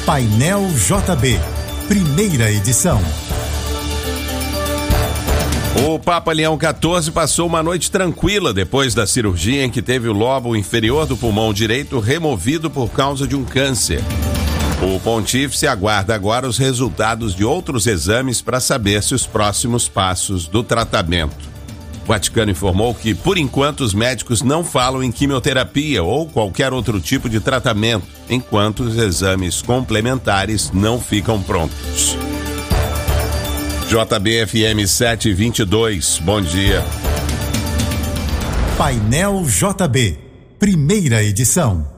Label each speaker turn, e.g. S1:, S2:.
S1: Painel JB, primeira edição.
S2: O Papa Leão XIV passou uma noite tranquila depois da cirurgia em que teve o lobo inferior do pulmão direito removido por causa de um câncer. O pontífice aguarda agora os resultados de outros exames para saber se os próximos passos do tratamento. O Vaticano informou que, por enquanto, os médicos não falam em quimioterapia ou qualquer outro tipo de tratamento, enquanto os exames complementares não ficam prontos. JBFM 722, bom dia.
S1: Painel JB, primeira edição.